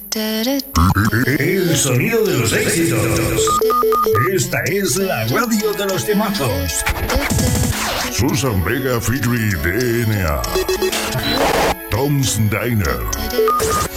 El sonido de los éxitos. Esta es la radio de los temazos. Susan Vega featuring DNA. Tom's Diner.